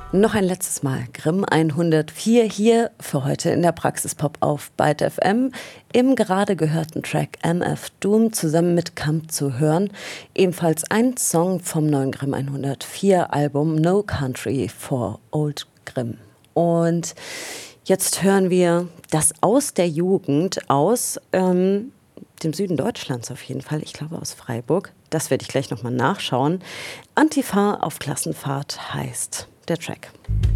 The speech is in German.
Noch ein letztes Mal Grimm 104 hier für heute in der Praxispop auf Byte FM. Im gerade gehörten Track MF Doom zusammen mit Kamp zu hören. Ebenfalls ein Song vom neuen Grimm 104 Album No Country for Old Grimm. Und jetzt hören wir das aus der Jugend aus dem Süden Deutschlands auf jeden Fall. Ich glaube aus Freiburg. Das werde ich gleich nochmal nachschauen. Antifa auf Klassenfahrt heißt der Track.